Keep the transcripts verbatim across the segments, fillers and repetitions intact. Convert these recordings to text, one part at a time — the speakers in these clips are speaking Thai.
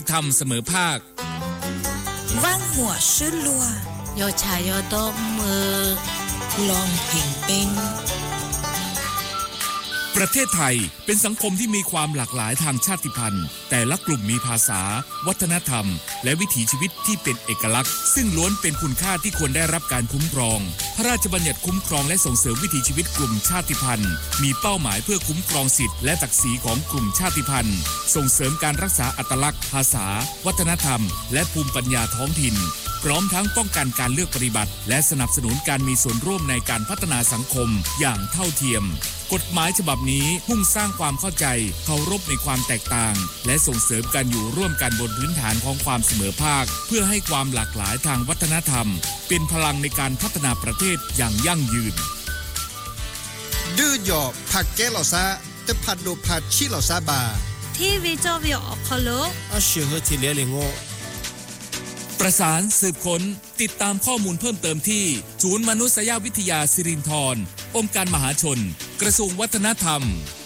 ธรรมเสมอภาคว่างหัวชื่อลัวโยชายโยโตมือลองเพ่งเป็นประเทศไทยเป็นสังคมที่มีความหลากหลายทางชาติพันธุ์แต่ละกลุ่มมีภาษาวัฒนธรรมและวิถีชีวิตที่เป็นเอกลักษณ์ซึ่งล้วนเป็นคุณค่าที่ควรได้รับการคุ้มครองพระราชบัญญัติคุ้มครองและส่งเสริมวิถีชีวิตกลุ่มชาติพันธุ์มีเป้าหมายเพื่อคุ้มครองสิทธิและศักดิ์ศรีของกลุ่มชาติพันธุ์ส่งเสริมการรักษาอัตลักษณ์ภาษาวัฒนธรรมและภูมิปัญญาท้องถิ่นพร้อมทั้งป้องกันการเลือกปฏิบัติและสนับสนุนการมีส่วนร่วมในการพัฒนาสังคมอย่างเท่าเทียมกฎหมายฉบับนี้มุ่งสร้างความเข้าใจเคารพในความแตกต่างและส่งเสริมการอยู่ร่วมกันบนพื้นฐานของความเสมอภาคเพื่อให้ความหลากหลายทางวัฒนธรรมเป็นพลังในการพัฒนาประเทศอย่างยั่งยืนดื้อหยอบผักแก้เหล่าซาแต่ผัดโดผัดชี้เหล่าซาบาที่วิจวิออกคโลอาเชื่อที่เลี้ยงโง่ประสานสืบค้นติดตามข้อมูลเพิ่มเติมที่ศูนย์มนุษยวิทยาสิรินธรองค์การมหาชนกระทรวงวัฒนธรรม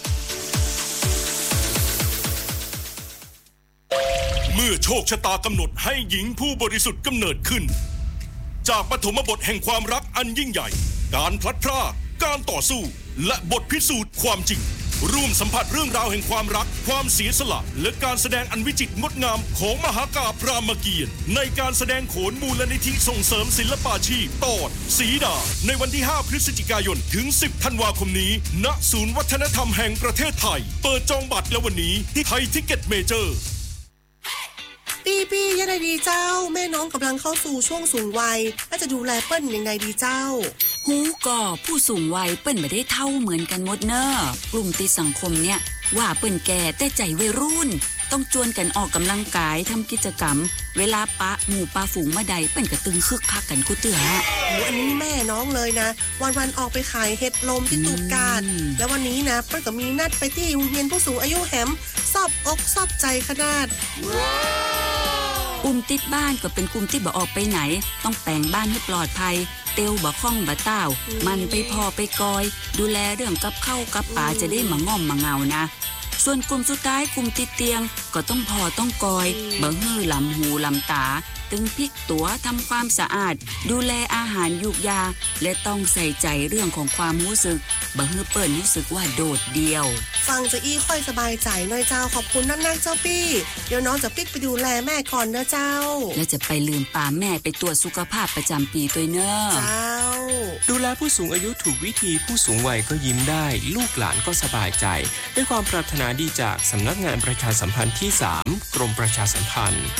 เมื่อโชคชะตากำหนดให้หญิงผู้บริสุทธิ์กำเนิดขึ้นจากปฐมบทแห่งความรักอันยิ่งใหญ่การพลัดพรากการต่อสู้และบทพิสูจน์ความจริงร่วมสัมผัสเรื่องราวแห่งความรักความเสียสละและการแสดงอันวิจิตรงดงามของมหากาพย์รามเกียรติ์ในการแสดงโขนมูลนิธิส่งเสริมศิลปาชีพตอนสีดาในวันที่ห้าพฤศจิกายนถึงสิบธันวาคมนี้ณศูนย์วัฒนธรรมแห่งประเทศไทยเปิดจองบัตรแล้ววันนี้ที่ไทยทิกเก็ตเมเจอร์ปีปียังไงดีเจ้าแม่น้องกำลังเข้าสู่ช่วงสูงวัยและจะดูแลเปิ้นยังไงดีเจ้าหูก่อผู้สูงวัยเปิ้นไม่ได้เท่าเหมือนกันหมดเนอะกลุ่มติดสังคมเนี่ยว่าเปิ้นแก่แต่ใจวัยรุ่นต้องจวนกันออกกำลังกายทำกิจกรรมเวลาปะหมู่ปะฝูงมาใดเปิ้นก็ตึงคึกคักกันกูเตือโอ้อันนี้แม่น้องเลยนะวันๆออกไปขายเห็ดลมที่ตูดกาดแล้ววันนี้นะเปิ้นก็มีนัดไปที่โรงเรียนผู้สูงอายุแหมซอบอกซอบใจขนาดกลุ่มติดบ้านก็เป็นกลุ่มที่บ่ออกไปไหนต้องแต่งบ้านให้ปลอดภัยเตียวบ่ข้องบ่เต้ามันไปพอไปกอยดูแลเรื่องกับข้าวกับปลาจะได้มาง่อมมาเงานะส่วนกลุ่มสุดท้ายกลุ่มติดเตียงก็ต้องพอต้องกอยบ่ฮื้อลำหูลำตาตึงพลิกตัวทำความสะอาดดูแลอาหารยุกยาและต้องใส่ใจเรื่องของความรู้สึกบ่ฮื้อเปิ้นรู้สึกว่าโดดเดี่ยวฟังจะอี้ค่อยสบายใจหน่อยเจ้าขอบคุณนักๆเจ้าปี้เดี๋ยวน้องจะปิ๊กไปดูแลแม่ก่อนนะเจ้าและจะไปลืมปาแม่ไปตรวจสุขภาพประจำปีตัวเนอะเจ้าดูแลผู้สูงอายุถูกวิธีผู้สูงวัยก็ยิ้มได้ลูกหลานก็สบายใจด้วยความปรารถนาดีจากสำนักงานประชาสัมพันธ์ที่สามกรมประชาสัมพันธ์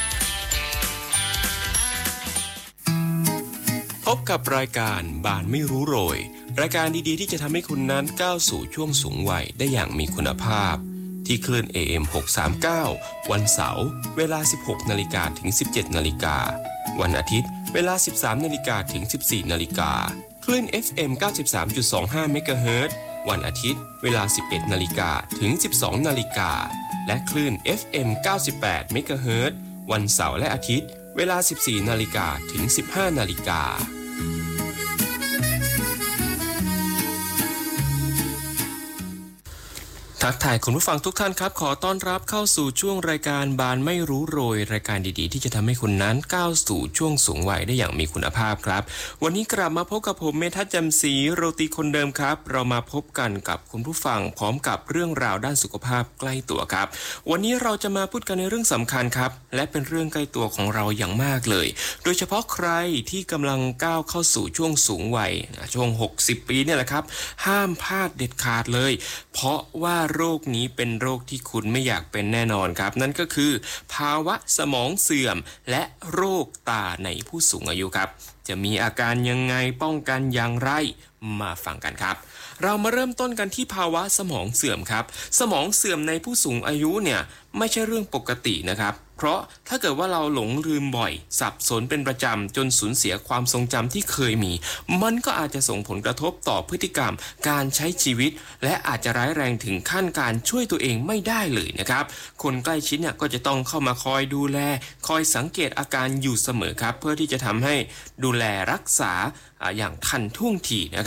พบกับรายการบานไม่รู้โรยรายการดีๆที่จะทำให้คุณนั้นก้าวสู่ช่วงสูงวัยได้อย่างมีคุณภาพที่คลื่น เอ เอ็ม หกสามเก้า วันเสาร์เวลา สิบหกนาฬิกา ถึง สิบเจ็ดนาฬิกา วันอาทิตย์เวลา สิบสามนาฬิกา ถึง สิบสี่นาฬิกาคลื่น เอฟ เอ็ม เก้าสิบสามจุดสองห้า เมกะเฮิรตซ์ วันอาทิตย์เวลา สิบเอ็ดนาฬิกา ถึง สิบสองนาฬิกาและคลื่น เอฟ เอ็ม เก้าสิบแปด เมกะเฮิรตซ์ วันเสาร์และอาทิตย์เวลา สิบสี่นาฬิกา ถึง สิบห้านาฬิกาทักทายคุณผู้ฟังทุกท่านครับขอต้อนรับเข้าสู่ช่วงรายการบานไม่รู้โรยรายการดีๆที่จะทำให้คุณนั้นก้าวสู่ช่วงสูงวัยได้อย่างมีคุณภาพครับวันนี้กลับมาพบกับผมเมทัศน์จำศรีโรตีคนเดิมครับเรามาพบกันกับคุณผู้ฟังพร้อมกับเรื่องราวด้านสุขภาพใกล้ตัวครับวันนี้เราจะมาพูดกันในเรื่องสำคัญครับและเป็นเรื่องใกล้ตัวของเราอย่างมากเลยโดยเฉพาะใครที่กำลังก้าวเข้าสู่ช่วงสูงวัยช่วงหกสิบปีเนี่ยแหละครับห้ามพลาดเด็ดขาดเลยเพราะว่าโรคนี้เป็นโรคที่คุณไม่อยากเป็นแน่นอนครับนั่นก็คือภาวะสมองเสื่อมและโรคตาในผู้สูงอายุครับจะมีอาการยังไงป้องกันอย่างไรมาฟังกันครับเรามาเริ่มต้นกันที่ภาวะสมองเสื่อมครับสมองเสื่อมในผู้สูงอายุเนี่ยไม่ใช่เรื่องปกตินะครับเพราะถ้าเกิดว่าเราหลงลืมบ่อยสับสนเป็นประจำจนสูญเสียความทรงจำที่เคยมีมันก็อาจจะส่งผลกระทบต่อพฤติกรรมการใช้ชีวิตและอาจจะร้ายแรงถึงขั้นการช่วยตัวเองไม่ได้เลยนะครับคนใกล้ชิดเนี่ยก็จะต้องเข้ามาคอยดูแลคอยสังเกตอาการอยู่เสมอครับเพื่อที่จะทำให้ดูแลรักษาอย่างทันท่วงทีนะครับ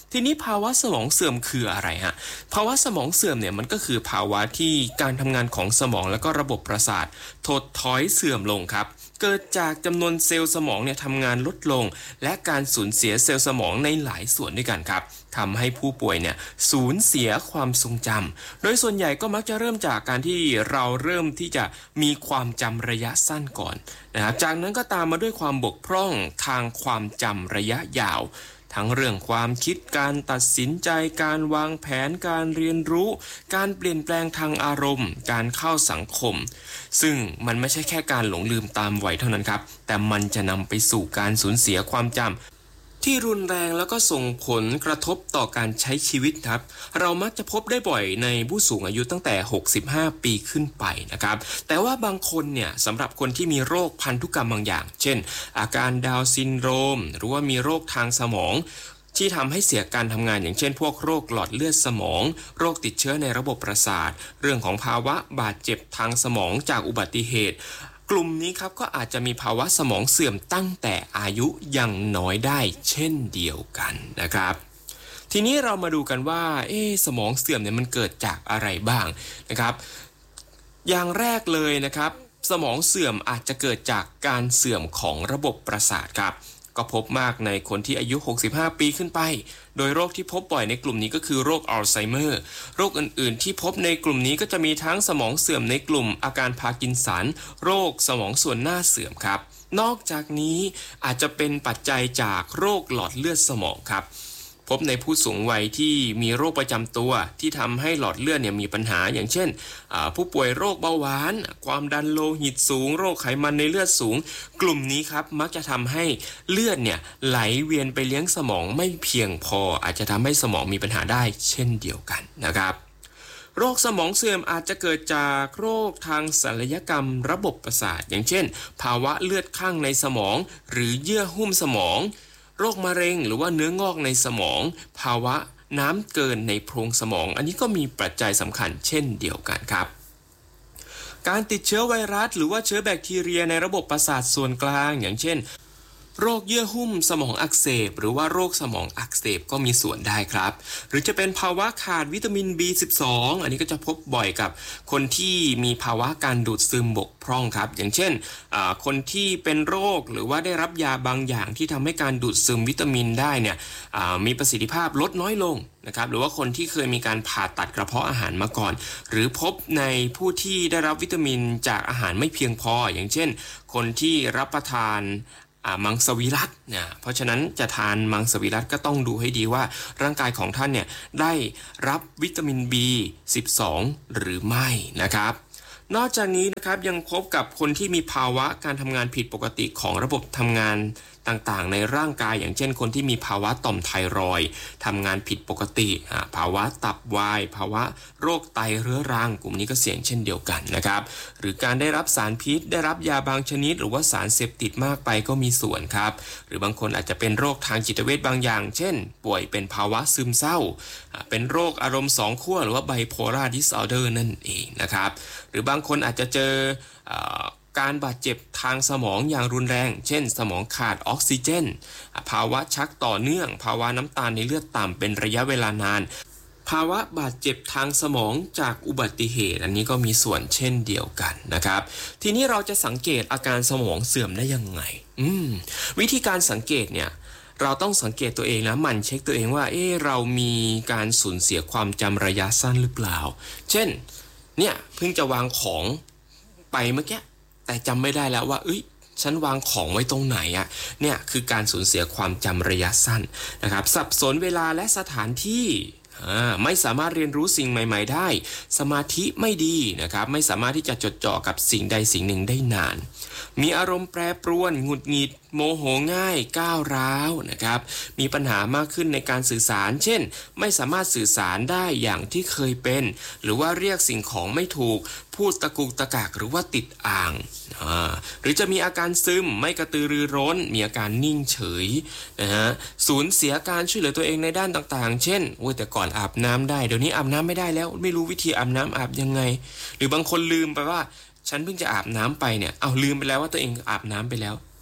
ทีนี้ภาวะสมองเสื่อมคืออะไรฮะภาวะสมองเสื่อมเนี่ยมันก็คือภาวะที่การทำงานของสมองและก็ระบบประสาทถดถอยเสื่อมลงครับเกิดจากจำนวนเซลล์สมองเนี่ยทำงานลดลงและการสูญเสียเซลล์สมองในหลายส่วนด้วยกันครับทำให้ผู้ป่วยเนี่ยสูญเสียความทรงจำโดยส่วนใหญ่ก็มักจะเริ่มจากการที่เราเริ่มที่จะมีความจำระยะสั้นก่อนนะครับจากนั้นก็ตามมาด้วยความบกพร่องทางความจำระยะยาวทั้งเรื่องความคิดการตัดสินใจการวางแผนการเรียนรู้การเปลี่ยนแปลงทางอารมณ์การเข้าสังคมซึ่งมันไม่ใช่แค่การหลงลืมตามวัยเท่านั้นครับแต่มันจะนำไปสู่การสูญเสียความจำที่รุนแรงแล้วก็ส่งผลกระทบต่อการใช้ชีวิตครับเรามักจะพบได้บ่อยในผู้สูงอายุตั้งแต่หกสิบห้าปีขึ้นไปนะครับแต่ว่าบางคนเนี่ยสำหรับคนที่มีโรคพันธุกรรมบางอย่างเช่นอาการดาวน์ซินโดรมหรือว่ามีโรคทางสมองที่ทำให้เสียการทำงานอย่างเช่นพวกโรคหลอดเลือดสมองโรคติดเชื้อในระบบประสาทเรื่องของภาวะบาดเจ็บทางสมองจากอุบัติเหตุกลุ่มนี้ครับก็อาจจะมีภาวะสมองเสื่อมตั้งแต่อายุยังน้อยได้เช่นเดียวกันนะครับทีนี้เรามาดูกันว่าเอ๊ะสมองเสื่อมเนี่ยมันเกิดจากอะไรบ้างนะครับอย่างแรกเลยนะครับสมองเสื่อมอาจจะเกิดจากการเสื่อมของระบบประสาทครับก็พบมากในคนที่อายุหกสิบห้าปีขึ้นไปโดยโรคที่พบบ่อยในกลุ่มนี้ก็คือโรคอัลไซเมอร์โรคอื่นๆที่พบในกลุ่มนี้ก็จะมีทั้งสมองเสื่อมในกลุ่มอาการพาร์กินสันโรคสมองส่วนหน้าเสื่อมครับนอกจากนี้อาจจะเป็นปัจจัยจากโรคหลอดเลือดสมองครับพบในผู้สูงวัยที่มีโรคประจำตัวที่ทำให้หลอดเลือดเนี่ยมีปัญหาอย่างเช่นผู้ป่วยโรคเบาหวานความดันโลหิตสูงโรคไขมันในเลือดสูงกลุ่มนี้ครับมักจะทำให้เลือดเนี่ยไหลเวียนไปเลี้ยงสมองไม่เพียงพออาจจะทำให้สมองมีปัญหาได้เช่นเดียวกันนะครับโรคสมองเสื่อมอาจจะเกิดจากโรคทางศัลยกรรมระบบประสาทอย่างเช่นภาวะเลือดข้างในสมองหรือเยื่อหุ้มสมองโรคมะเร็งหรือว่าเนื้องอกในสมองภาวะน้ำเกินในโพรงสมองอันนี้ก็มีปัจจัยสำคัญเช่นเดียวกันครับการติดเชื้อไวรัสหรือว่าเชื้อแบคทีเรียในระบบประสาทส่วนกลางอย่างเช่นโรคเยื่อหุ้มสมองอักเสบหรือว่าโรคสมองอักเสบก็มีส่วนได้ครับหรือจะเป็นภาวะขาดวิตามิน บี สิบสอง อันนี้ก็จะพบบ่อยกับคนที่มีภาวะการดูดซึมบกพร่องครับอย่างเช่นคนที่เป็นโรคหรือว่าได้รับยาบางอย่างที่ทำให้การดูดซึมวิตามินได้เนี่ยมีประสิทธิภาพลดน้อยลงนะครับหรือว่าคนที่เคยมีการผ่าตัดกระเพาะอาหารมาก่อนหรือพบในผู้ที่ได้รับวิตามินจากอาหารไม่เพียงพออย่างเช่นคนที่รับประทานมังสวิรัติเนี่ยเพราะฉะนั้นจะทานมังสวิรัติก็ต้องดูให้ดีว่าร่างกายของท่านเนี่ยได้รับวิตามิน บี สิบสอง หรือไม่นะครับนอกจากนี้นะครับยังพบกับคนที่มีภาวะการทำงานผิดปกติของระบบทำงานต่างๆในร่างกายอย่างเช่นคนที่มีภาวะต่อมไทรอยด์ทำงานผิดปกติภาวะตับวายภาวะโรคไตเรื้อรังกลุ่มนี้ก็เสี่ยงเช่นเดียวกันนะครับหรือการได้รับสารพิษได้รับยาบางชนิดหรือว่าสารเสพติดมากไปก็มีส่วนครับหรือบางคนอาจจะเป็นโรคทางจิตเวชบางอย่างเช่นป่วยเป็นภาวะซึมเศร้าเป็นโรคอารมณ์สองขั้วหรือว่า bipolar disorder นั่นเองนะครับหรือบางคนอาจจะเจอการบาดเจ็บทางสมองอย่างรุนแรงเช่นสมองขาดออกซิเจนภาวะชักต่อเนื่องภาวะน้ำตาลในเลือดต่ำเป็นระยะเวลานานภาวะบาดเจ็บทางสมองจากอุบัติเหตุอันนี้ก็มีส่วนเช่นเดียวกันนะครับทีนี้เราจะสังเกตอาการสมองเสื่อมได้ยังไงอืมวิธีการสังเกตเนี่ยเราต้องสังเกตตัวเองนะหมั่นเช็คตัวเองว่าเอ๊ะเรามีการสูญเสียความจำระยะสั้นหรือเปล่าเช่นเนี่ยเพิ่งจะวางของไปเมื่อกี้แต่จำไม่ได้แล้วว่าเอ้ยฉันวางของไว้ตรงไหนอะเนี่ยคือการสูญเสียความจำระยะสั้นนะครับสับสนเวลาและสถานที่ไม่สามารถเรียนรู้สิ่งใหม่ๆได้สมาธิไม่ดีนะครับไม่สามารถที่จะจดจ่อกับสิ่งใดสิ่งหนึ่งได้นานมีอารมณ์แปรปรวนหงุดหงิดโมโหง่ายก้าวร้าวนะครับมีปัญหามากขึ้นในการสื่อสารเช่นไม่สามารถสื่อสารได้อย่างที่เคยเป็นหรือว่าเรียกสิ่งของไม่ถูกพูดตะกุกตะกากหรือว่าติดอ่างหรือจะมีอาการซึมไม่กระตือรือร้นมีอาการนิ่งเฉยนะฮะสูญเสียการช่วยเหลือตัวเองในด้านต่างๆเช่นโอ้ยแต่ก่อนอาบน้ำได้เดี๋ยวนี้อาบน้ำไม่ได้แล้วไม่รู้วิธีอาบน้ำอาบยังไงหรือบางคนลืมไปว่าฉันเพิ่งจะอาบน้ำไปเนี่ยเอาลืมไปแล้วว่าตัวเองอาบน้ำไปแล้ว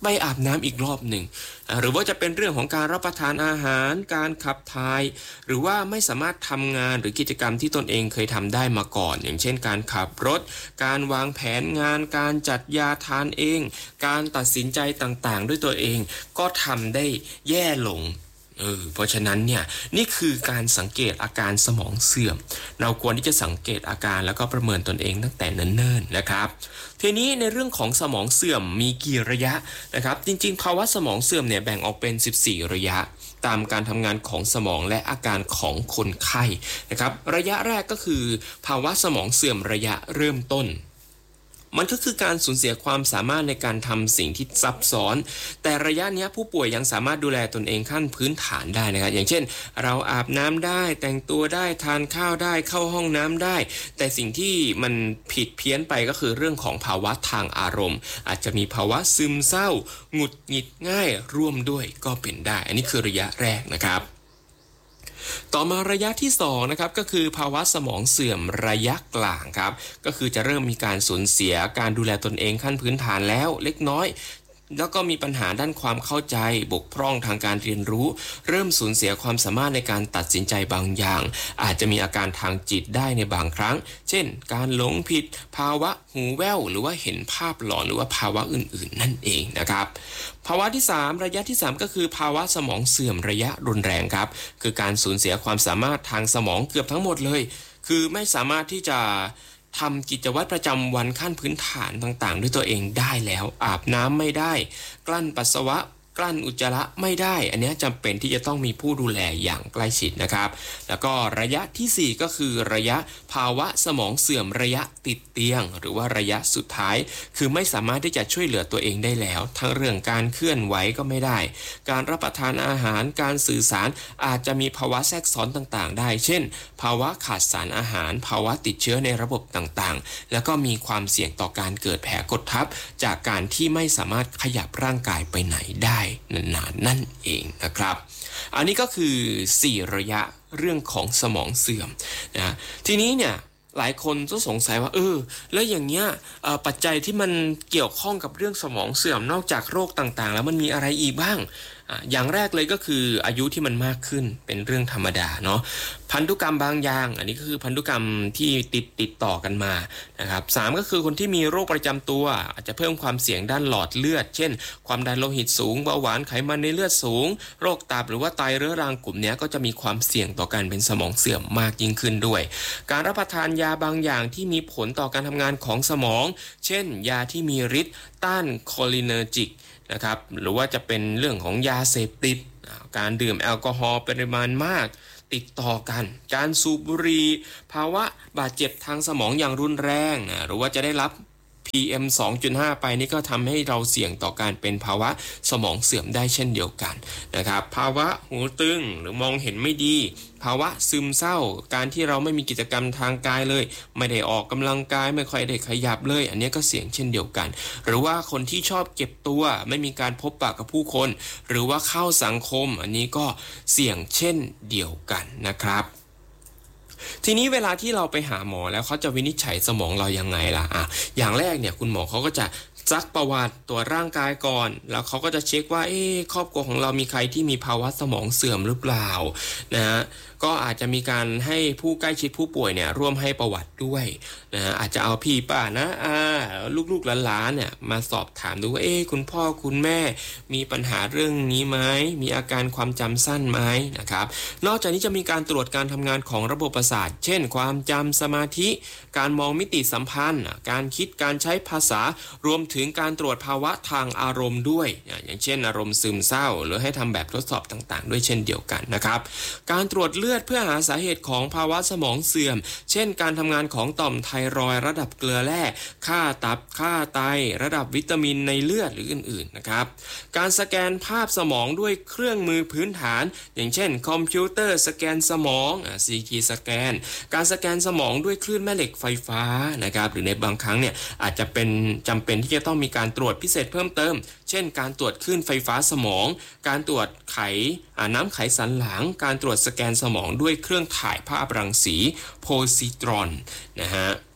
ไปอาบน้ำอีกรอบหนึ่งหรือว่าจะเป็นเรื่องของการรับประทานอาหารการขับถ่ายหรือว่าไม่สามารถทำงานหรือกิจกรรมที่ตนเองเคยทำได้มาก่อนอย่างเช่นการขับรถการวางแผนงานการจัดยาทานเองการตัดสินใจต่างๆด้วยตัวเองก็ทำได้แย่ลงเออเพราะฉะนั้นเนี่ยนี่คือการสังเกตอาการสมองเสื่อมเราควรที่จะสังเกตอาการแล้วก็ประเมินตนเองตั้งแต่เนิ่นๆนะครับทีนี้ในเรื่องของสมองเสื่อมมีกี่ระยะนะครับจริงๆภาวะสมองเสื่อมเนี่ยแบ่งออกเป็นสิบสี่ระยะตามการทำงานของสมองและอาการของคนไข้นะครับระยะแรกก็คือภาวะสมองเสื่อมระยะเริ่มต้นมันก็คือการสูญเสียความสามารถในการทำสิ่งที่ซับซ้อนแต่ระยะนี้ผู้ป่วยยังสามารถดูแลตนเองขั้นพื้นฐานได้นะครับอย่างเช่นเราอาบน้ำได้แต่งตัวได้ทานข้าวได้เข้าห้องน้ำได้แต่สิ่งที่มันผิดเพี้ยนไปก็คือเรื่องของภาวะทางอารมณ์อาจจะมีภาวะซึมเศร้าหงุดหงิดง่ายร่วมด้วยก็เป็นได้อันนี้คือระยะแรกนะครับต่อมาระยะที่สองนะครับก็คือภาวะสมองเสื่อมระยะกลางครับก็คือจะเริ่มมีการสูญเสียการดูแลตนเองขั้นพื้นฐานแล้วเล็กน้อยแล้วก็มีปัญหาด้านความเข้าใจบกพร่องทางการเรียนรู้เริ่มสูญเสียความสามารถในการตัดสินใจบางอย่างอาจจะมีอาการทางจิตได้ในบางครั้งเช่นการหลงผิดภาวะหูแว่วหรือว่าเห็นภาพหลอนหรือว่าภาวะอื่นๆนั่นเองนะครับภาวะที่สามระยะที่สามก็คือภาวะสมองเสื่อมระยะรุนแรงครับคือการสูญเสียความสามารถทางสมองเกือบทั้งหมดเลยคือไม่สามารถที่จะทำกิจวัตรประจำวันขั้นพื้นฐานต่างๆด้วยตัวเองได้แล้วอาบน้ำไม่ได้กลั้นปัสสาวะกลั้นอุจจาระไม่ได้อันนี้จำเป็นที่จะต้องมีผู้ดูแลอย่างใกล้ชิดนะครับแล้วก็ระยะที่สี่ก็คือระยะภาวะสมองเสื่อมระยะติดเตียงหรือว่าระยะสุดท้ายคือไม่สามารถที่จะช่วยเหลือตัวเองได้แล้วทั้งเรื่องการเคลื่อนไหวก็ไม่ได้การรับประทานอาหารการสื่อสารอาจจะมีภาวะแทรกซ้อนต่างๆได้เช่นภาวะขาดสารอาหารภาวะติดเชื้อในระบบต่างๆแล้วก็มีความเสี่ยงต่อการเกิดแผลกดทับจากการที่ไม่สามารถขยับร่างกายไปไหนได้นานๆนั่นเองนะครับอันนี้ก็คือสี่ระยะเรื่องของสมองเสื่อมนะทีนี้เนี่ยหลายคนก็สงสัยว่าเออแล้วอย่างเงี้ยปัจจัยที่มันเกี่ยวข้องกับเรื่องสมองเสื่อมนอกจากโรคต่างๆแล้วมันมีอะไรอีกบ้างอย่างแรกเลยก็คืออายุที่มันมากขึ้นเป็นเรื่องธรรมดาเนาะพันธุกรรมบางอย่างอันนี้ก็คือพันธุกรรมที่ติดติดต่อกันมานะครับสามก็คือคนที่มีโรคประจำตัวอาจจะเพิ่มความเสี่ยงด้านหลอดเลือดเช่นความดันโลหิตสูงเบาหวานไขมันในเลือดสูงโรคตับหรือว่าไตเรื้อรังกลุ่มนี้ก็จะมีความเสี่ยงต่อการเป็นสมองเสื่อมมากยิ่งขึ้นด้วยการรับประทานยาบางอย่างที่มีผลต่อการทำงานของสมองเช่นยาที่มีฤทธิ์ต้านโคลิเนอร์จิกนะครับหรือว่าจะเป็นเรื่องของยาเสพติดการดื่มแอลกอฮอล์ปริมาณมากติดต่อกันการสูบบุหรี่ภาวะบาดเจ็บทางสมองอย่างรุนแรงหรือว่าจะได้รับ พี เอ็ม สองจุดห้า ไปนี่ก็ทำให้เราเสี่ยงต่อการเป็นภาวะสมองเสื่อมได้เช่นเดียวกันนะครับภาวะหูตึงหรือมองเห็นไม่ดีภาวะซึมเศร้าการที่เราไม่มีกิจกรรมทางกายเลยไม่ได้ออกกำลังกายไม่ค่อยได้ขยับเลยอันนี้ก็เสี่ยงเช่นเดียวกันหรือว่าคนที่ชอบเก็บตัวไม่มีการพบปะกับผู้คนหรือว่าเข้าสังคมอันนี้ก็เสี่ยงเช่นเดียวกันนะครับทีนี้เวลาที่เราไปหาหมอแล้วเขาจะวินิจฉัยสมองเรายังไงล่ะอ่ะอย่างแรกเนี่ยคุณหมอเขาก็จะซักประวัติตรวจร่างกายก่อนแล้วเขาก็จะเช็คว่าเอ๊ะครอบครัวของเรามีใครที่มีภาวะสมองเสื่อมหรือเปล่านะฮะก็อาจจะมีการให้ผู้ใกล้ชิดผู้ป่วยเนี่ยร่วมให้ประวัติด้วยนะฮะอาจจะเอาพี่ป้านะอาลูกๆหลานๆเนี่ยมาสอบถามดูว่าเอ๊ะคุณพ่อคุณแม่มีปัญหาเรื่องนี้ไหมมีอาการความจำสั้นไหมนะครับนอกจากนี้จะมีการตรวจการทำงานของระบบประสาทเช่นความจำสมาธิการมองมิติสัมพันธ์การคิดการใช้ภาษารวมถึงการตรวจภาวะทางอารมณ์ด้วยอย่างเช่นอารมณ์ซึมเศร้าหรือให้ทำแบบทดสอบต่างๆด้วยเช่นเดียวกันนะครับการตรวจเลือดเพื่อหาสาเหตุของภาวะสมองเสื่อมเช่นการทำงานของต่อมไทรอยด์ระดับเกลือแร่ค่าตับค่าไตระดับวิตามินในเลือดหรืออื่นๆนะครับการสแกนภาพสมองด้วยเครื่องมือพื้นฐานอย่างเช่นคอมพิวเตอร์สแกนสมอง ซี ที สแกนการสแกนสมองด้วยคลื่นแม่เหล็กไฟฟ้านะครับหรือในบางครั้งเนี่ยอาจจะเป็นจำเป็นที่จะต้องมีการตรวจพิเศษเพิ่มเติมเช่นการตรวจคลื่นไฟฟ้าสมองการตรวจไขน้ำไขสันหลังการตรวจสแกนสมองด้วยเครื่องถ่ายภาพรังสีโพซิตรอนนะฮะ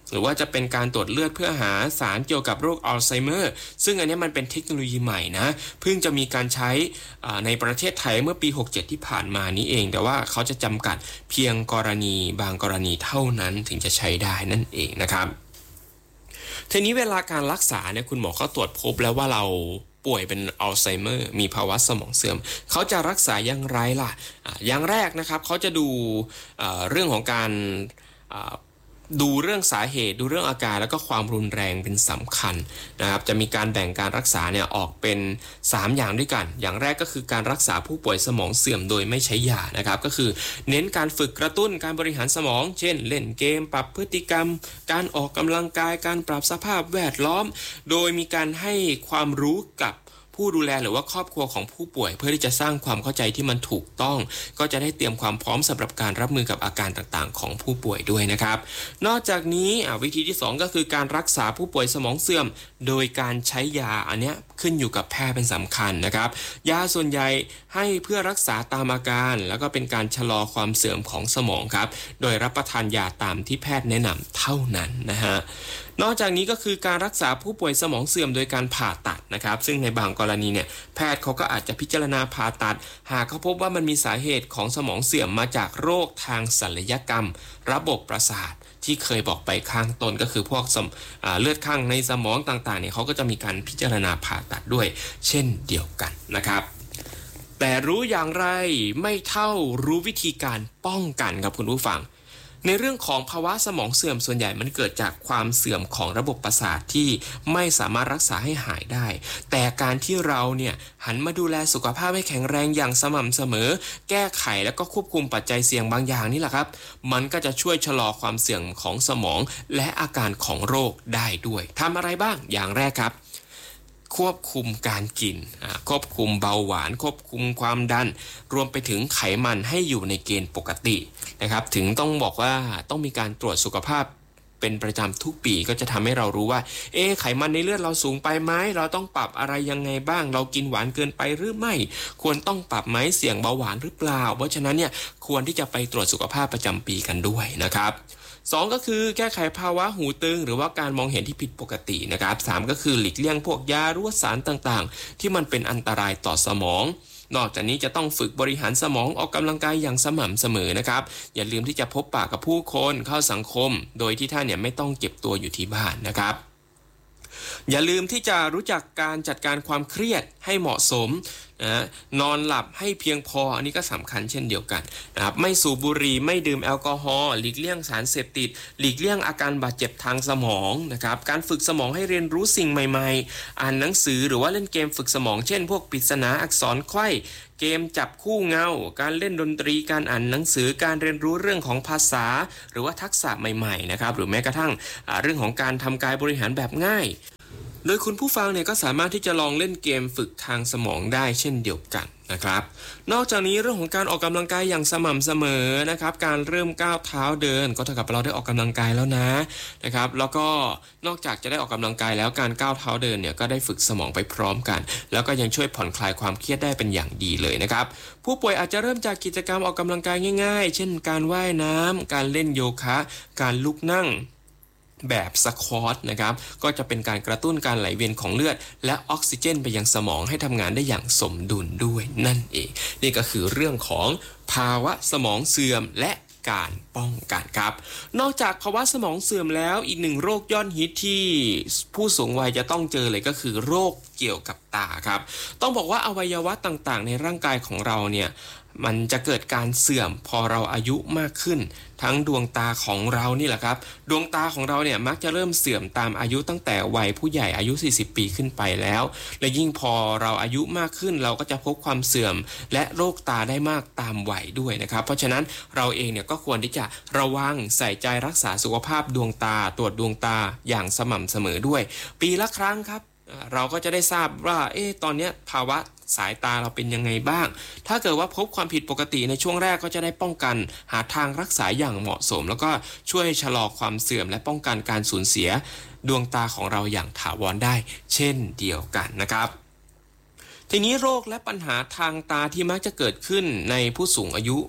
หรือว่าจะเป็นการตรวจเลือดเพื่อหาสารเกี่ยวกับโรคอัลไซเมอร์ซึ่งอันนี้มันเป็นเทคโนโลยีใหม่นะเพิ่งจะมีการใช้ในประเทศไทยเมื่อปีหกสิบเจ็ดที่ผ่านมานี้เองแต่ว่าเขาจะจำกัดเพียงกรณีบางกรณีเท่านั้นถึงจะใช้ได้นั่นเองนะครับทีนี้เวลาการรักษาเนี่ยคุณหมอเขาตรวจพบแล้วว่าเราป่วยเป็นอัลไซเมอร์มีภาวะสมองเสื่อมเขาจะรักษาอย่างไรล่ะอย่างแรกนะครับเขาจะดูเรื่องของการดูเรื่องสาเหตุดูเรื่องอาการแล้วก็ความรุนแรงเป็นสำคัญนะครับจะมีการแบ่งการรักษาเนี่ยออกเป็นสามอย่างด้วยกันอย่างแรกก็คือการรักษาผู้ป่วยสมองเสื่อมโดยไม่ใช้ยานะครับก็คือเน้นการฝึกกระตุ้นการบริหารสมองเช่นเล่นเกมปรับพฤติกรรมการออกกำลังกายการปรับสภาพแวดล้อมโดยมีการให้ความรู้กับผู้ดูแลหรือว่าครอบครัวของผู้ป่วยเพื่อที่จะสร้างความเข้าใจที่มันถูกต้องก็จะได้เตรียมความพร้อมสำหรับการรับมือกับอาการต่างๆของผู้ป่วยด้วยนะครับนอกจากนี้วิธีที่สองก็คือการรักษาผู้ป่วยสมองเสื่อมโดยการใช้ยาอันนี้ขึ้นอยู่กับแพทย์เป็นสำคัญนะครับยาส่วนใหญ่ให้เพื่อรักษาตามอาการแล้วก็เป็นการชะลอความเสื่อมของสมองครับโดยรับประทานยาตามที่แพทย์แนะนำเท่านั้นนะฮะนอกจากนี้ก็คือการรักษาผู้ป่วยสมองเสื่อมโดยการผ่าตัดนะครับซึ่งในบางกรณีเนี่ยแพทย์เขาก็อาจจะพิจารณาผ่าตัดหากเขาพบว่ามันมีสาเหตุของสมองเสื่อมมาจากโรคทางศัลยกรรมระบบประสาทที่เคยบอกไปข้างต้นก็คือพวกเลือดข้างในสมองต่างๆเนี่ยเขาก็จะมีการพิจารณาผ่าตัดด้วยเช่นเดียวกันนะครับแต่รู้อย่างไรไม่เท่ารู้วิธีการป้องกันครับคุณผู้ฟังในเรื่องของภาวะสมองเสื่อมส่วนใหญ่มันเกิดจากความเสื่อมของระบบประสาทที่ไม่สามารถรักษาให้หายได้แต่การที่เราเนี่ยหันมาดูแลสุขภาพให้แข็งแรงอย่างสม่ำเสมอแก้ไขแล้วก็ควบคุมปัจจัยเสี่ยงบางอย่างนี่แหละครับมันก็จะช่วยชะลอความเสื่อมของสมองและอาการของโรคได้ด้วยทำอะไรบ้างอย่างแรกครับควบคุมการกินควบคุมเบาหวานควบคุมความดันรวมไปถึงไขมันให้อยู่ในเกณฑ์ปกตินะครับถึงต้องบอกว่าต้องมีการตรวจสุขภาพเป็นประจำทุกปีก็จะทำให้เรารู้ว่าเอ๊ะไขมันในเลือดเราสูงไปไหมเราต้องปรับอะไรยังไงบ้างเรากินหวานเกินไปหรือไม่ควรต้องปรับไหมเสี่ยงเบาหวานหรือเปล่าเพราะฉะนั้นเนี่ยควรที่จะไปตรวจสุขภาพประจำปีกันด้วยนะครับสองก็คือแก้ไขภาวะหูตึงหรือว่าการมองเห็นที่ผิดปกตินะครับสามก็คือหลีกเลี่ยงพวกยาหรือว่าสารต่างๆที่มันเป็นอันตรายต่อสมองนอกจากนี้จะต้องฝึกบริหารสมองออกกำลังกายอย่างสม่ำเสมอนะครับอย่าลืมที่จะพบปะกับผู้คนเข้าสังคมโดยที่ท่านเนี่ยไม่ต้องเก็บตัวอยู่ที่บ้านนะครับอย่าลืมที่จะรู้จักการจัดการความเครียดให้เหมาะสมนะนอนหลับให้เพียงพออันนี้ก็สำคัญเช่นเดียวกันนะครับไม่สูบบุหรี่ไม่ดื่มแอลกอฮอล์หลีกเลี่ยงสารเสพติดหลีกเลี่ยงอาการบาดเจ็บทางสมองนะครับการฝึกสมองให้เรียนรู้สิ่งใหม่ๆอ่านหนังสือหรือว่าเล่นเกมฝึกสมองเช่นพวกปริศนาอักษรไขว้เกมจับคู่เงาการเล่นดนตรีการอ่านหนังสือการเรียนรู้เรื่องของภาษาหรือว่าทักษะใหม่ๆนะครับหรือแม้กระทั่งเรื่องของการทำกายบริหารแบบง่ายโดยคุณผู้ฟังเนี่ยก็สามารถที่จะลองเล่นเกมฝึกทางสมองได้เช่นเดียวกันนะครับนอกจากนี้เรื่องของการออกกำลังกายอย่างสม่ำเสมอนะครับการเริ่มก้าวเท้าเดินก็เท่ากับเราได้ออกกำลังกายแล้วนะนะครับแล้วก็นอกจากจะได้ออกกำลังกายแล้วการก้าวเท้าเดินเนี่ยก็ได้ฝึกสมองไปพร้อมกันแล้วก็ยังช่วยผ่อนคลายความเครียดได้เป็นอย่างดีเลยนะครับผู้ป่วยอาจจะเริ่มจากกิจกรรมออกกำลังกายง่ายๆเช่นการว่ายน้ำการเล่นโยคะการลุกนั่งแบบสควอตนะครับก็จะเป็นการกระตุ้นการไหลเวียนของเลือดและออกซิเจนไปยังสมองให้ทำงานได้อย่างสมดุลด้วยนั่นเองนี่ก็คือเรื่องของภาวะสมองเสื่อมและการป้องกันครับนอกจากภาวะสมองเสื่อมแล้วอีกหนึ่งโรคยอดฮิตที่ผู้สูงวัยจะต้องเจอเลยก็คือโรคเกี่ยวกับตาครับต้องบอกว่าอวัยวะต่างๆในร่างกายของเราเนี่ยมันจะเกิดการเสื่อมพอเราอายุมากขึ้นทั้งดวงตาของเรานี่แหละครับดวงตาของเราเนี่ยมักจะเริ่มเสื่อมตามอายุตั้งแต่วัยผู้ใหญ่อายุสี่สิบปีขึ้นไปแล้วและยิ่งพอเราอายุมากขึ้นเราก็จะพบความเสื่อมและโรคตาได้มากตามวัยด้วยนะครับเพราะฉะนั้นเราเองเนี่ยก็ควรที่จะระวังใส่ใจรักษาสุขภาพดวงตาตรวจดวงตาอย่างสม่ำเสมอด้วยปีละครั้งครับเราก็จะได้ทราบว่าเอ๊ะตอนนี้ภาวะสายตาเราเป็นยังไงบ้างถ้าเกิดว่าพบความผิดปกติในช่วงแรกก็จะได้ป้องกันหาทางรักษาอย่างเหมาะสมแล้วก็ช่วยชะลอความเสื่อมและป้องกันการสูญเสียดวงตาของเราอย่างถาวรได้เช่นเดียวกันนะครับทีนี้โรคและปัญหาทางตาที่มักจะเกิดขึ้นในผู้สูงอายุ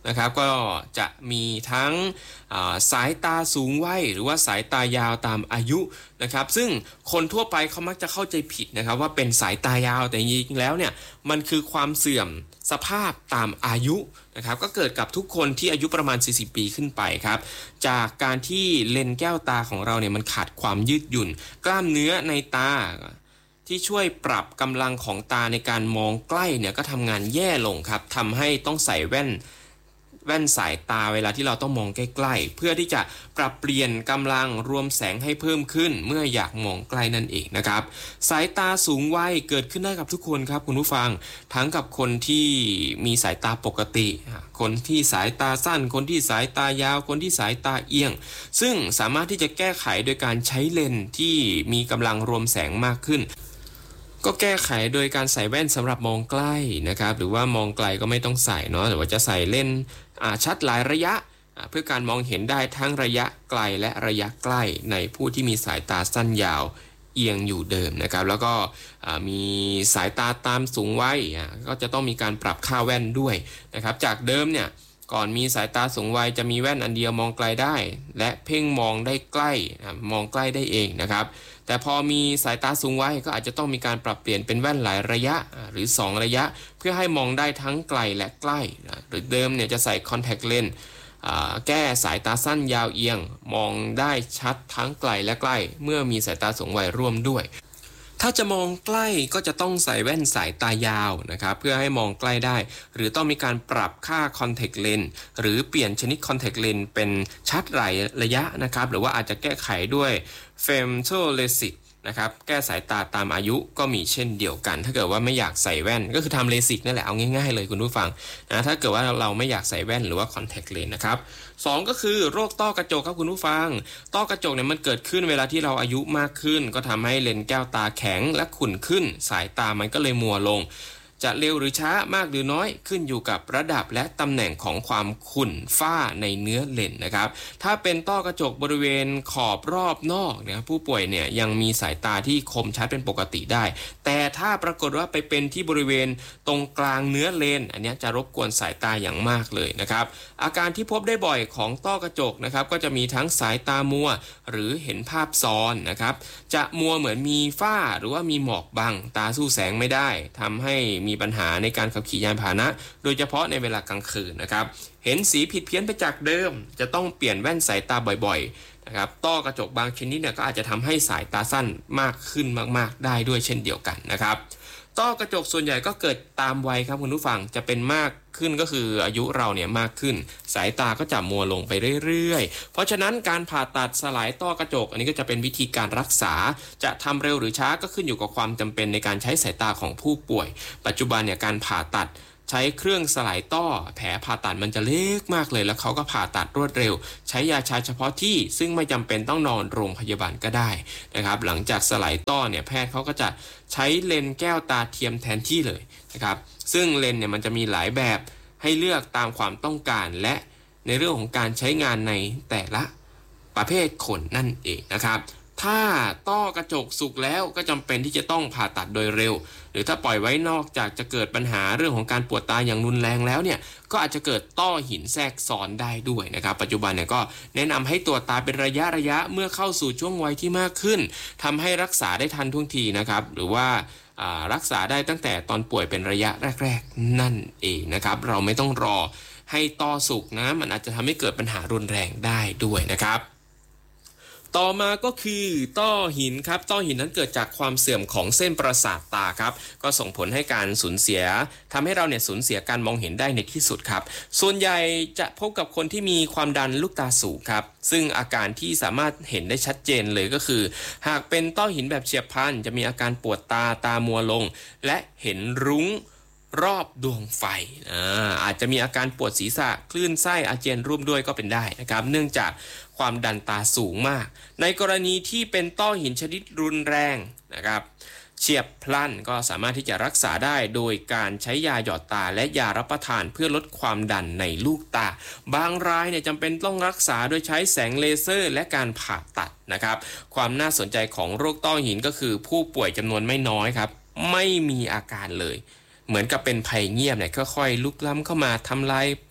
นะครับก็จะมีทั้งสายตาสูงวัยหรือว่าสายตายาวตามอายุนะครับซึ่งคนทั่วไปเขามักจะเข้าใจผิดนะครับว่าเป็นสายตายาวแต่จริงๆแล้วเนี่ยมันคือความเสื่อมสภาพตามอายุนะครับก็เกิดกับทุกคนที่อายุประมาณสี่สิบปีขึ้นไปครับจากการที่เลนส์แก้วตาของเราเนี่ยมันขาดความยืดหยุ่นกล้ามเนื้อในตาที่ช่วยปรับกำลังของตาในการมองใกล้เนี่ยก็ทำงานแย่ลงครับทำให้ต้องใส่แว่นแว่นสายตาเวลาที่เราต้องมองใกล้ๆเพื่อที่จะปรับเปลี่ยนกำลังรวมแสงให้เพิ่มขึ้นเมื่ออยากมองใกล้นั่นเองนะครับสายตาสูงวัยเกิดขึ้นได้กับทุกคนครับคุณผู้ฟังทั้งกับคนที่มีสายตาปกติคนที่สายตาสั้นคนที่สายตายาวคนที่สายตาเอียงซึ่งสามารถที่จะแก้ไขโดยการใช้เลนส์ที่มีกำลังรวมแสงมากขึ้นก็แก้ไขโดยการใส่แว่นสำหรับมองใกล้นะครับหรือว่ามองไกลก็ไม่ต้องใส่เนาะหรือว่าจะใส่เลนส์ชัดหลายระยะเพื่อการมองเห็นได้ทั้งระยะไกลและระยะใกล้ในผู้ที่มีสายตาสั้นยาวเอียงอยู่เดิมนะครับแล้วก็มีสายตาตามสูงวัยก็จะต้องมีการปรับค่าแว่นด้วยนะครับจากเดิมเนี่ยก่อนมีสายตาสูงวัยจะมีแว่นอันเดียวมองไกลได้และเพ่งมองได้ใกล้มองใกล้ได้เองนะครับแต่พอมีสายตาสูงวัยก็อาจจะต้องมีการปรับเปลี่ยนเป็นแว่นหลายระยะหรือสองระยะเพื่อให้มองได้ทั้งไกลและใกล้หรือเดิมเนี่ยจะใส่คอนแทคเลนส์แก้สายตาสั้นยาวเอียงมองได้ชัดทั้งไกลและใกล้เมื่อมีสายตาสูงวัยร่วมด้วยถ้าจะมองใกล้ก็จะต้องใส่แว่นสายตายาวนะครับเพื่อให้มองใกล้ได้หรือต้องมีการปรับค่าคอนแทคเลนส์หรือเปลี่ยนชนิดคอนแทคเลนส์เป็นชัดหลายระยะนะครับหรือว่าอาจจะแก้ไขด้วยเฟมโทเลสิกนะครับแก้สายตาตามอายุก็มีเช่นเดียวกันถ้าเกิดว่าไม่อยากใส่แว่นก็คือทำเลสิกนั่นแหละเอาง่ายๆเลยคุณผู้ฟังนะถ้าเกิดว่าเราไม่อยากใส่แว่นหรือว่าคอนแทคเลนส์นะครับสองก็คือโรคต้อกระจกครับคุณผู้ฟังต้อกระจกเนี่ยมันเกิดขึ้นเวลาที่เราอายุมากขึ้นก็ทำให้เลนส์แก้วตาแข็งและขุ่นขึ้นสายตามันก็เลยมัวลงจะเร็วหรือช้ามากหรือน้อยขึ้นอยู่กับระดับและตำแหน่งของความขุ่นฝ้าในเนื้อเลนส์นะครับถ้าเป็นต้อกระจกบริเวณขอบรอบนอกเนี่ยผู้ป่วยเนี่ยยังมีสายตาที่คมชัดเป็นปกติได้แต่ถ้าปรากฏว่าไปเป็นที่บริเวณตรงกลางเนื้อเลนส์อันนี้จะรบกวนสายตาอย่างมากเลยนะครับอาการที่พบได้บ่อยของต้อกระจกนะครับก็จะมีทั้งสายตามัวหรือเห็นภาพซ้อนนะครับจะมัวเหมือนมีฝ้าหรือว่ามีหมอกบังตาสู้แสงไม่ได้ทำให้มีปัญหาในการขับขี่ยานพาหนะโดยเฉพาะในเวลากลางคืนนะครับเห็นสีผิดเพี้ยนไปจากเดิมจะต้องเปลี่ยนแว่นสายตาบ่อยๆนะครับต้อกระจกบางชนิดเนี่ยก็อาจจะทำให้สายตาสั้นมากขึ้นมากๆได้ด้วยเช่นเดียวกันนะครับต้อกระจกส่วนใหญ่ก็เกิดตามวัยครับคุณผู้ฟังจะเป็นมากขึ้นก็คืออายุเราเนี่ยมากขึ้นสายตาก็จะมัวลงไปเรื่อยๆเพราะฉะนั้นการผ่าตัดสลายต้อกระจกอันนี้ก็จะเป็นวิธีการรักษาจะทำเร็วหรือช้าก็ขึ้นอยู่กับความจำเป็นในการใช้สายตาของผู้ป่วยปัจจุบันเนี่ยการผ่าตัดใช้เครื่องสลายต้อแผลผ่าตัดมันจะเล็กมากเลยแล้วเขาก็ผ่าตัดรวดเร็วใช้ยาชาเฉพาะที่ซึ่งไม่จำเป็นต้องนอนโรงพยาบาลก็ได้นะครับหลังจากสลายต้อเนี่ยแพทย์เขาก็จะใช้เลนส์แก้วตาเทียมแทนที่เลยนะครับซึ่งเลนส์เนี่ยมันจะมีหลายแบบให้เลือกตามความต้องการและในเรื่องของการใช้งานในแต่ละประเภทคนนั่นเองนะครับถ้าต้อกระจกสุกแล้วก็จำเป็นที่จะต้องผ่าตัดโดยเร็วหรือถ้าปล่อยไว้นอกจากจะเกิดปัญหาเรื่องของการปวดตาอย่างรุนแรงแล้วเนี่ยก็อาจจะเกิดต้อหินแทรกซ้อนได้ด้วยนะครับปัจจุบันเนี่ยก็แนะนำให้ตรวจตาเป็นระยะระยะเมื่อเข้าสู่ช่วงวัยที่มากขึ้นทำให้รักษาได้ทันท่วงทีนะครับหรือว่ารักษาได้ตั้งแต่ตอนป่วยเป็นระยะแรกๆนั่นเองนะครับเราไม่ต้องรอให้ต้อสุกนะมันอาจจะทำให้เกิดปัญหารุนแรงได้ด้วยนะครับต่อมาก็คือต้อหินครับต้อหินนั้นเกิดจากความเสื่อมของเส้นประสาทตาครับก็ส่งผลให้การสูญเสียทำให้เราเนี่ยสูญเสียการมองเห็นได้ในที่สุดครับส่วนใหญ่จะพบกับคนที่มีความดันลูกตาสูงครับซึ่งอาการที่สามารถเห็นได้ชัดเจนเลยก็คือหากเป็นต้อหินแบบเฉียบพลันจะมีอาการปวดตาตามัวลงและเห็นรุ้งรอบดวงไฟ อ่า อาจจะมีอาการปวดศีรษะคลื่นไส้อาเจียนร่วมด้วยก็เป็นได้นะครับเนื่องจากความดันตาสูงมากในกรณีที่เป็นต้อหินชนิดรุนแรงนะครับเฉียบพลันก็สามารถที่จะรักษาได้โดยการใช้ยาหยอดตาและยารับประทานเพื่อลดความดันในลูกตาบางรายเนี่ยจำเป็นต้องรักษาโดยใช้แสงเลเซอร์และการผ่าตัดนะครับความน่าสนใจของโรคต้อหินก็คือผู้ป่วยจำนวนไม่น้อยครับไม่มีอาการเลยเหมือนกับเป็นภัยเงียบเนี่ยค่อยๆลุกล้ำเข้ามาทำลาย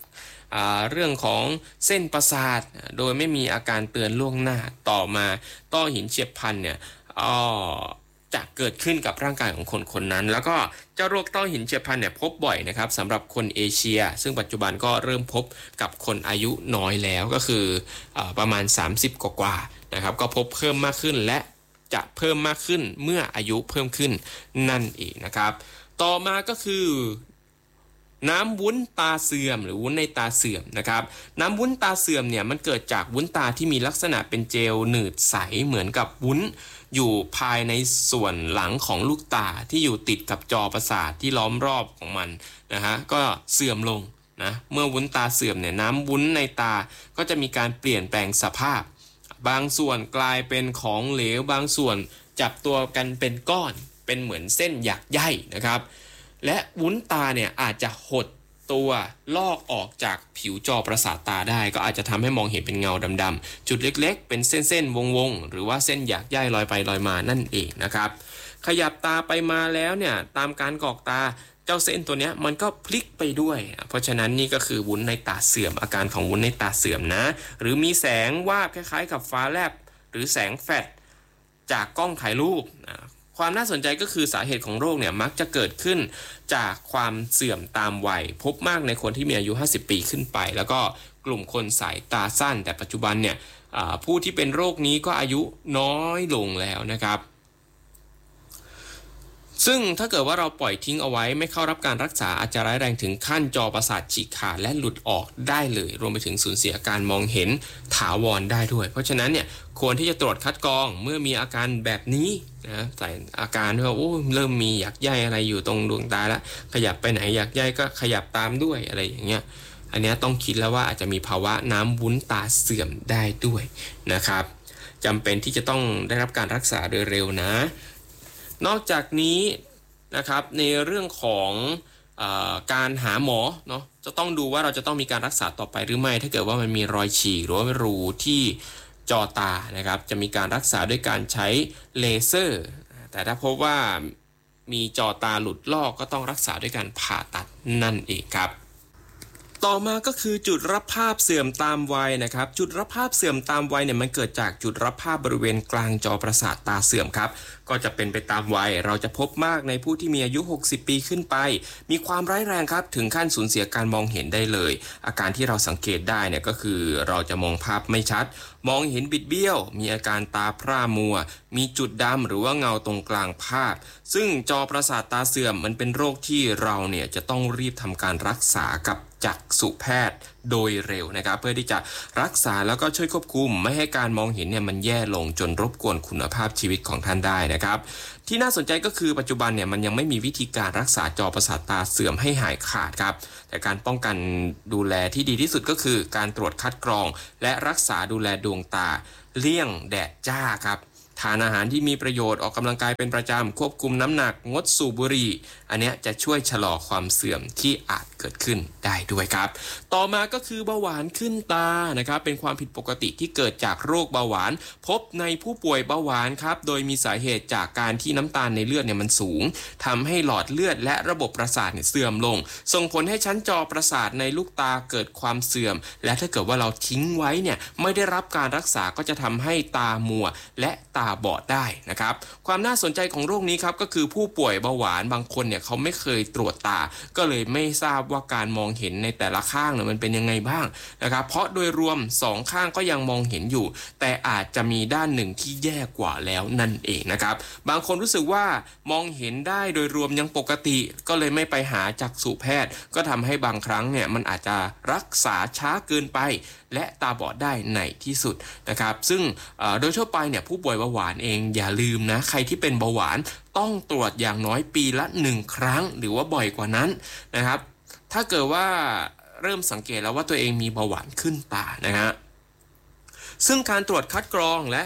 เรื่องของเส้นประสาทโดยไม่มีอาการเตือนล่วงหน้าต่อมาต้อหินเฉียบพลันเนี่ยจะเกิดขึ้นกับร่างกายของคนคนนั้นแล้วก็เจ้าโรคต้อหินเฉียบพลันเนี่ยพบบ่อยนะครับสำหรับคนเอเชียซึ่งปัจจุบันก็เริ่มพบกับคนอายุน้อยแล้วก็คือประมาณสามสิบกว่าๆนะครับก็พบเพิ่มมากขึ้นและจะเพิ่มมากขึ้นเมื่ออายุเพิ่มขึ้นนั่นเองนะครับต่อมาก็คือน้ำวุ้นตาเสื่อมหรือวุ้นในตาเสื่อมนะครับน้ำวุ้นตาเสื่อมเนี่ยมันเกิดจากวุ้นตาที่มีลักษณะเป็นเจลหนืดใสเหมือนกับวุ้นอยู่ภายในส่วนหลังของลูกตาที่อยู่ติดกับจอประสาทที่ล้อมรอบของมันนะฮะก็เสื่อมลงนะเมื่อวุ้นตาเสื่อมเนี่ยน้ำวุ้นในตาก็จะมีการเปลี่ยนแปลงสภาพบางส่วนกลายเป็นของเหลวบางส่วนจับตัวกันเป็นก้อนเป็นเหมือนเส้นหยักใยนะครับและวุ้นตาเนี่ยอาจจะหดตัวลอกออกจากผิวจอประสาทตาได้ก็อาจจะทำให้มองเห็นเป็นเงาดำๆจุดเล็กๆเป็นเส้นๆวงๆหรือว่าเส้นหยักใยลอยไปลอยมานั่นเองนะครับขยับตาไปมาแล้วเนี่ยตามการกรอกตาเจ้าเส้นตัวเนี้ยมันก็พลิกไปด้วยเพราะฉะนั้นนี่ก็คือวุ้นในตาเสื่อมอาการของวุ้นในตาเสื่อมนะหรือมีแสงวาบคล้ายๆกับฟ้าแลบหรือแสงแฟลชจากกล้องถ่ายรูปความน่าสนใจก็คือสาเหตุของโรคเนี่ยมักจะเกิดขึ้นจากความเสื่อมตามวัยพบมากในคนที่มีอายุห้าสิบปีขึ้นไปแล้วก็กลุ่มคนสายตาสั้นแต่ปัจจุบันเนี่ยผู้ที่เป็นโรคนี้ก็อายุน้อยลงแล้วนะครับซึ่งถ้าเกิดว่าเราปล่อยทิ้งเอาไว้ไม่เข้ารับการรักษาอาจจะร้ายแรงถึงขั้นจอประสาทฉีกขาดและหลุดออกได้เลยรวมไปถึงสูญเสียการมองเห็นถาวรได้ด้วยเพราะฉะนั้นเนี่ยควรที่จะตรวจคัดกรองเมื่อมีอาการแบบนี้นะใส่อาการว่าโอ้เริ่มมีหยักใยอะไรอยู่ตรงดวงตาแล้วขยับไปไหนหยักใยก็ขยับตามด้วยอะไรอย่างเงี้ยอันนี้ต้องคิดแล้วว่าอาจจะมีภาวะน้ำวุ้นตาเสื่อมได้ด้วยนะครับจำเป็นที่จะต้องได้รับการรักษาโดยเร็วนะนอกจากนี้นะครับในเรื่องของเอ่อการหาหมอเนาะจะต้องดูว่าเราจะต้องมีการรักษาต่อไปหรือไม่ถ้าเกิดว่ามันมีรอยฉีกหรือว่ารูที่จอตานะครับจะมีการรักษาด้วยการใช้เลเซอร์แต่ถ้าพบว่ามีจอตาหลุดลอกก็ต้องรักษาด้วยการผ่าตัดนั่นเองครับต่อมาก็คือจุดรับภาพเสื่อมตามวัยนะครับจุดรับภาพเสื่อมตามวัยเนี่ยมันเกิดจากจุดรับภาพบริเวณกลางจอประสาทตาเสื่อมครับก็จะเป็นไปตามวัยเราจะพบมากในผู้ที่มีอายุหกสิบปีขึ้นไปมีความร้ายแรงครับถึงขั้นสูญเสียการมองเห็นได้เลยอาการที่เราสังเกตได้เนี่ยก็คือเราจะมองภาพไม่ชัดมองเห็นบิดเบี้ยวมีอาการตาพร่ามัวมีจุดดำหรือว่าเงาตรงกลางภาพซึ่งจอประสาทตาเสื่อมมันเป็นโรคที่เราเนี่ยจะต้องรีบทำการรักษากับจักษุแพทย์โดยเร็วนะครับเพื่อที่จะรักษาแล้วก็ช่วยควบคุมไม่ให้การมองเห็นเนี่ยมันแย่ลงจนรบกวนคุณภาพชีวิตของท่านได้นะครับที่น่าสนใจก็คือปัจจุบันเนี่ยมันยังไม่มีวิธีการรักษาจอประสาทตาเสื่อมให้หายขาดครับแต่การป้องกันดูแลที่ดีที่สุดก็คือการตรวจคัดกรองและรักษาดูแลดวงตาเลี่ยงแดดจ้าครับทานอาหารที่มีประโยชน์ออกกำลังกายเป็นประจำควบคุมน้ำหนักงดสูบบุหรี่อันนี้จะช่วยชะลอความเสื่อมที่อาจเกิดขึ้นได้ด้วยครับต่อมาก็คือเบาหวานขึ้นตานะครับเป็นความผิดปกติที่เกิดจากโรคเบาหวานพบในผู้ป่วยเบาหวานครับโดยมีสาเหตุจากการที่น้ำตาลในเลือดเนี่ยมันสูงทำให้หลอดเลือดและระบบประสาทเนี่ยเสื่อมลงส่งผลให้ชั้นจอประสาทในลูกตาเกิดความเสื่อมและถ้าเกิดว่าเราทิ้งไว้เนี่ยไม่ได้รับการรักษาก็จะทำให้ตามัวและตาบอดได้นะครับความน่าสนใจของโรคนี้ครับก็คือผู้ป่วยเบาหวานบางคนเนี่ยเขาไม่เคยตรวจตาก็เลยไม่ทราบว่าการมองเห็นในแต่ละข้างเนี่ยมันเป็นยังไงบ้างนะครับเพราะโดยรวมสองข้างก็ยังมองเห็นอยู่แต่อาจจะมีด้านหนึ่งที่แย่กว่าแล้วนั่นเองนะครับบางคนรู้สึกว่ามองเห็นได้โดยรวมยังปกติก็เลยไม่ไปหาจักษุแพทย์ก็ทำให้บางครั้งเนี่ยมันอาจจะรักษาช้าเกินไปและตาบอดได้ในที่สุดนะครับซึ่งโดยทั่วไปเนี่ยผู้ป่วยเบาหวานเองอย่าลืมนะใครที่เป็นเบาหวานต้องตรวจอย่างน้อยปีละหนึ่งครั้งหรือว่าบ่อยกว่านั้นนะครับถ้าเกิดว่าเริ่มสังเกตแล้วว่าตัวเองมีเบาหวานขึ้นตานะฮะซึ่งการตรวจคัดกรองและป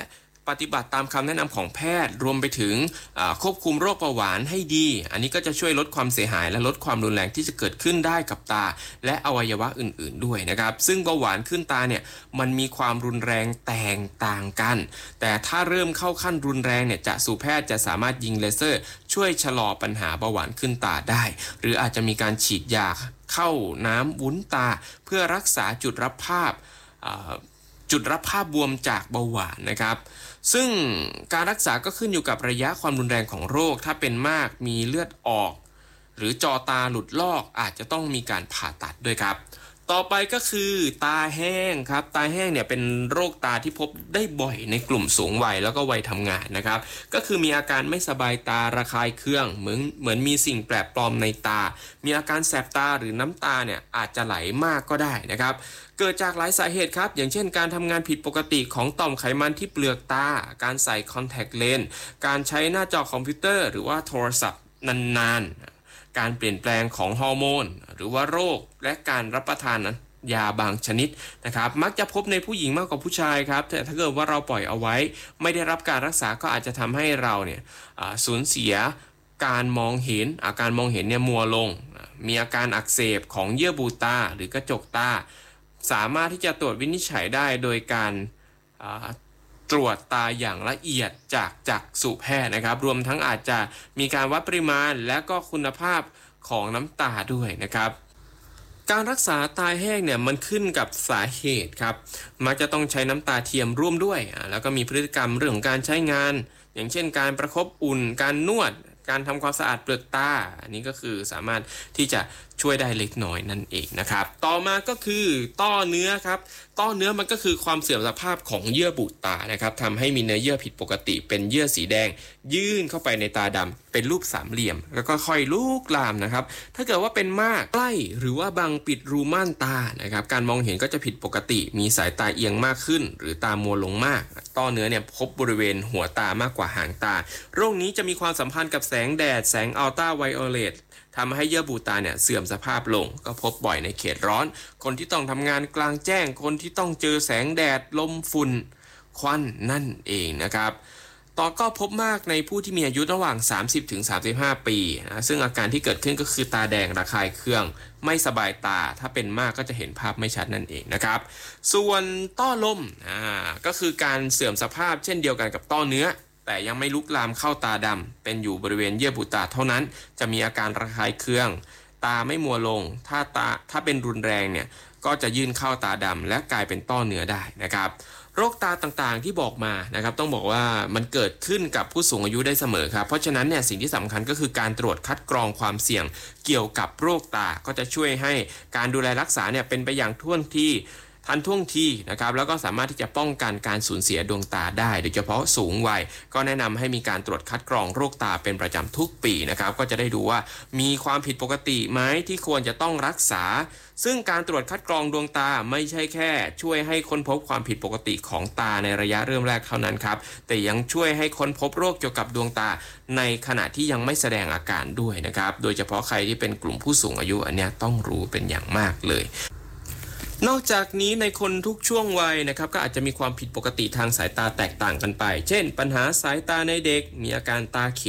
ปฏิบัติตามคำแนะนำของแพทย์รวมไปถึงควบคุมโรคเบาหวานให้ดีอันนี้ก็จะช่วยลดความเสียหายและลดความรุนแรงที่จะเกิดขึ้นได้กับตาและอวัยวะอื่นๆด้วยนะครับซึ่งเบาหวานขึ้นตาเนี่ยมันมีความรุนแรงแตกต่างกันแต่ถ้าเริ่มเข้าขั้นรุนแรงเนี่ยจะสู่แพทย์จะสามารถยิงเลเซอร์ช่วยชะลอปัญหาเบาหวานขึ้นตาได้หรืออาจจะมีการฉีดยาเข้าน้ำวุ้นตาเพื่อรักษาจุดรับภาพจุดรับภาพบวมจากเบาหวานนะครับซึ่งการรักษาก็ขึ้นอยู่กับระยะความรุนแรงของโรคถ้าเป็นมากมีเลือดออกหรือจอตาหลุดลอกอาจจะต้องมีการผ่าตัดด้วยครับต่อไปก็คือตาแห้งครับตาแห้งเนี่ยเป็นโรคตาที่พบได้บ่อยในกลุ่มสูงวัยแล้วก็วัยทำงานนะครับก็คือมีอาการไม่สบายตาระคายเคืองเหมือนเหมือนมีสิ่งแปลกปลอมในตามีอาการแสบตาหรือน้ำตาเนี่ยอาจจะไหลมากก็ได้นะครับเกิดจากหลายสาเหตุครับอย่างเช่นการทำงานผิดปกติของต่อมไขมันที่เปลือกตาการใส่คอนแทคเลนส์การใช้หน้าจอคอมพิวเตอร์หรือว่าโทรศัพท์นานๆการเปลี่ยนแปลงของฮอร์โมนหรือว่าโรคและการรับประทานยาบางชนิดนะครับมักจะพบในผู้หญิงมากกว่าผู้ชายครับแต่ถ้าเกิดว่าเราปล่อยเอาไว้ไม่ได้รับการรักษาก็อาจจะทำให้เราเนี่ยสูญเสียการมองเห็นอาการมองเห็นเนี่ยมัวลงมีอาการอักเสบของเยื่อบุตาหรือกระจกตาสามารถที่จะตรวจวินิจฉัยได้โดยการตรวจตาอย่างละเอียดจากจักษุแพทย์นะครับรวมทั้งอาจจะมีการวัดปริมาณและก็คุณภาพของน้ำตาด้วยนะครับการรักษาตาแห้งเนี่ยมันขึ้นกับสาเหตุครับมักจะต้องใช้น้ำตาเทียมร่วมด้วยแล้วก็มีพฤติกรรมเรื่องของการใช้งานอย่างเช่นการประคบอุ่นการนวดการทำความสะอาดเปลือกตาอันนี้ก็คือสามารถที่จะช่วยได้เล็กน้อยนั่นเองนะครับต่อมาก็คือต้อเนื้อครับต้อเนื้อมันก็คือความเสื่อมสภาพของเยื่อบุตานะครับทำให้มีเนื้อเยื่อผิดปกติเป็นเยื่อสีแดงยื่นเข้าไปในตาดำเป็นรูปสามเหลี่ยมแล้วก็ค่อยลุกลามนะครับถ้าเกิดว่าเป็นมากใกล้หรือว่าบังปิดรูม่านตานะครับการมองเห็นก็จะผิดปกติมีสายตาเอียงมากขึ้นหรือตามัวลงมากต้อเนื้อเนี่ยพบบริเวณหัวตามากกว่าหางตาโรคนี้จะมีความสัมพันธ์กับแสงแดดแสงอัลตราไวโอเลตทำให้เยื่อบุตาเนี่ยเสื่อมสภาพลงก็พบบ่อยในเขตร้อนคนที่ต้องทำงานกลางแจ้งคนที่ต้องเจอแสงแดดลมฝุ่นควันนั่นเองนะครับต่อก็พบมากในผู้ที่มีอายุระหว่าง สามสิบถึงสามสิบห้า ปีนะซึ่งอาการที่เกิดขึ้นก็คือตาแดงระคายเคืองไม่สบายตาถ้าเป็นมากก็จะเห็นภาพไม่ชัดนั่นเองนะครับส่วนต้อลมอ่าก็คือการเสื่อมสภาพเช่นเดียวกันกับต้อเนื้อแต่ยังไม่ลุกลามเข้าตาดำเป็นอยู่บริเวณเยื่อบุตาเท่านั้นจะมีอาการระคายเคืองตาไม่มัวลงถ้าตาถ้าเป็นรุนแรงเนี่ยก็จะยื่นเข้าตาดำและกลายเป็นต้อเนื้อได้นะครับโรคตาต่างๆที่บอกมานะครับต้องบอกว่ามันเกิดขึ้นกับผู้สูงอายุได้เสมอครับเพราะฉะนั้นเนี่ยสิ่งที่สำคัญก็คือการตรวจคัดกรองความเสี่ยงเกี่ยวกับโรคตาก็จะช่วยให้การดูแลรักษาเนี่ยเป็นไปอย่างท่วงทีทันท่วงทีนะครับแล้วก็สามารถที่จะป้องกันการสูญเสียดวงตาได้โดยเฉพาะสูงวัยก็แนะนำให้มีการตรวจคัดกรองโรคตาเป็นประจำทุกปีนะครับก็จะได้ดูว่ามีความผิดปกติไหมที่ควรจะต้องรักษาซึ่งการตรวจคัดกรองดวงตาไม่ใช่แค่ช่วยให้ค้นพบความผิดปกติของตาในระยะเริ่มแรกเท่านั้นครับแต่ยังช่วยให้ค้นพบโรคเกี่ยวกับดวงตาในขณะที่ยังไม่แสดงอาการด้วยนะครับโดยเฉพาะใครที่เป็นกลุ่มผู้สูงอายุอันนี้ต้องรู้เป็นอย่างมากเลยนอกจากนี้ในคนทุกช่วงวัยนะครับก็อาจจะมีความผิดปกติทางสายตาแตกต่างกันไปเช่นปัญหาสายตาในเด็กมีอาการตาเข